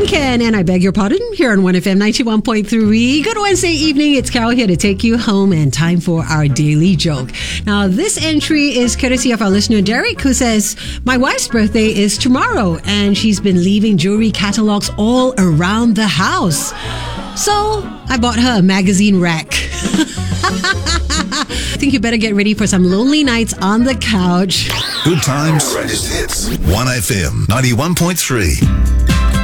I'm Ken, and I beg your pardon, here on 1FM 91.3. Good Wednesday evening. It's Carol here to take you home, and time for our daily joke. Now, this entry is courtesy of our listener, Derek, who says, my wife's birthday is tomorrow, and she's been leaving jewelry catalogs all around the house. So, I bought her a magazine rack. I think you better get ready for some lonely nights on the couch. Good times. Greatest hits. 1FM 91.3.